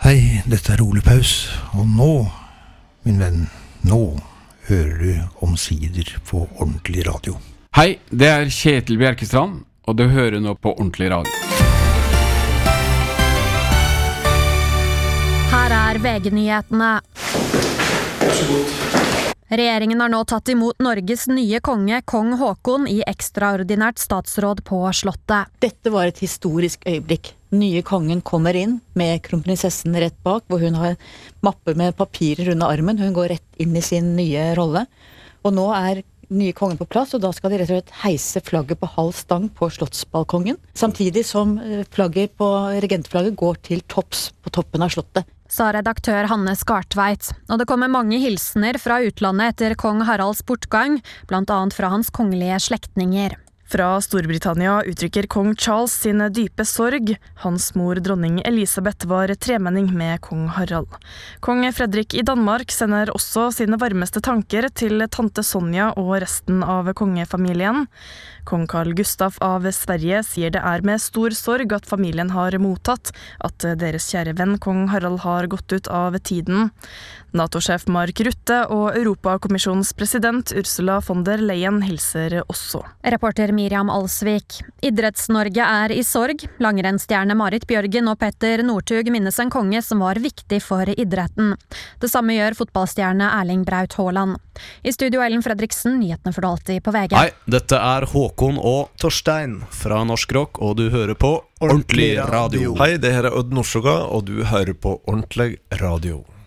Hei, dette Ole Paus, og nå, min venn, nå hører du omsider på ordentlig radio. Hei, det Kjetil Bjerkestrand, og du hører nå på ordentlig radio. Her VG-nyhetene. Vær så god. Regjeringen har nå tatt imot Norges nye konge, kong Håkon, i ekstraordinært statsråd på Slottet. Dette var et historisk øyeblikk. Nye kongen kommer inn med kronprinsessen rett bak, hvor hun har mappe med papirer under armen. Hun går rett inn i sin nye rolle. Og nå nye kongen på plass, og da skal de rett og slett heise flagget på halv stang på slottsbalkongen, samtidig som regentflagget går til topps på toppen av slottet. Sa redaktør Hanne Skartveit, og det kommer mange hilsener fra utlandet etter kong Haralds bortgang, blant annet fra hans kongelige slektninger. Fra Storbritannia uttrykker kong Charles sin dype sorg. Hans mor, dronning Elisabeth, var tremenning med kong Harald. Kong Fredrik i Danmark sender også sine varmeste tanker til tante Sonja og resten av kongefamilien. Kong Carl Gustaf av Sverige sier det med stor sorg at familien har mottatt at deres kjære venn kong Harald har gått ut av tiden. NATO-sjef Mark Rutte og Europakommisjonens president Ursula von der Leyen hilser også. Reporter Miriam Alsvik. Idretts-Norge i sorg. Langrennsstjerne Marit Bjørgen og Petter Northug minnes en konge som var viktig for idretten. Det samme gjør fotballstjerne Erling Braut Haaland. I studio Ellen Fredriksen, nyhetene for alltid på VG. Hei, dette Håkon og Torstein fra Norsk Rock, og du hører på Ordentlig Radio. Hei, det her Odd Norsoga, og du hører på Ordentlig Radio.